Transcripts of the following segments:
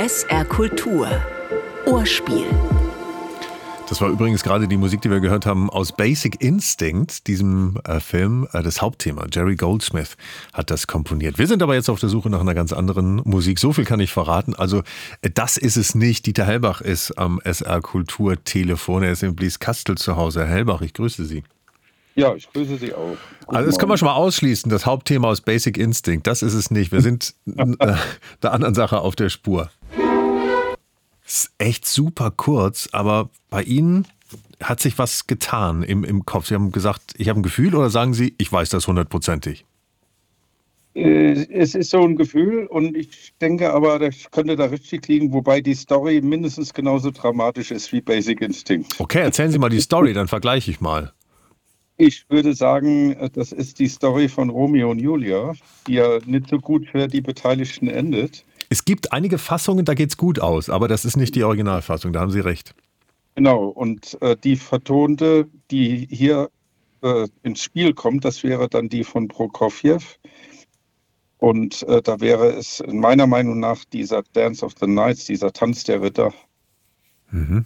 SR Kultur Ohrspiel. Das war übrigens gerade die Musik, die wir gehört haben aus Basic Instinct, diesem Film. Das Hauptthema, Jerry Goldsmith hat das komponiert. Wir sind aber jetzt auf der Suche nach einer ganz anderen Musik. So viel kann ich verraten. Also das ist es nicht. Dieter Hellbach ist am SR Kulturtelefon. Er ist in Blieskastel zu Hause. Herr Hellbach, ich grüße Sie. Ja, ich grüße Sie auch. Also das können wir schon mal ausschließen. Das Hauptthema aus Basic Instinct, das ist es nicht. Wir sind der anderen Sache auf der Spur. Ist echt super kurz, aber bei Ihnen hat sich was getan im Kopf. Sie haben gesagt, ich habe ein Gefühl, oder sagen Sie, ich weiß das 100%ig? Es ist so ein Gefühl und ich denke aber, das könnte da richtig liegen, wobei die Story mindestens genauso dramatisch ist wie Basic Instinct. Okay, erzählen Sie mal die Story, dann vergleiche ich mal. Ich würde sagen, das ist die Story von Romeo und Julia, die ja nicht so gut für die Beteiligten endet. Es gibt einige Fassungen, da geht's gut aus, aber das ist nicht die Originalfassung, da haben Sie recht. Genau, und die vertonte, die hier ins Spiel kommt, das wäre dann die von Prokofjew. Und da wäre es meiner Meinung nach dieser Dance of the Knights, dieser Tanz der Ritter. Mhm.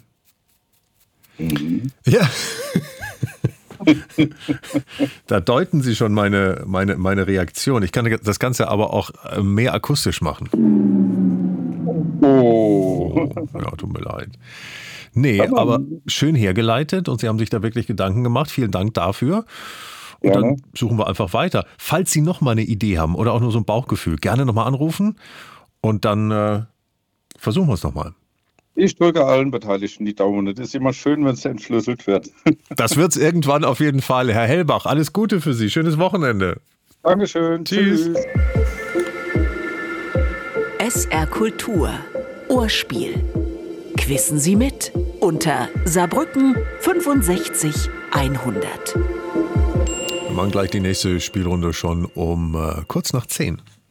Ja. Da deuten Sie schon meine Reaktion. Ich kann das Ganze aber auch mehr akustisch machen. Oh. Ja, tut mir leid. Nee, aber schön hergeleitet und Sie haben sich da wirklich Gedanken gemacht. Vielen Dank dafür. Und dann suchen wir einfach weiter. Falls Sie noch mal eine Idee haben oder auch nur so ein Bauchgefühl, gerne nochmal anrufen und dann versuchen wir es nochmal. Ich drücke allen Beteiligten die Daumen. Es ist immer schön, wenn es entschlüsselt wird. Das wird es irgendwann auf jeden Fall. Herr Hellbach, alles Gute für Sie. Schönes Wochenende. Dankeschön. Tschüss. SR Kultur Ohrspiel. Quissen Sie mit unter Saarbrücken 65 100. Wir machen gleich die nächste Spielrunde schon um kurz nach 10.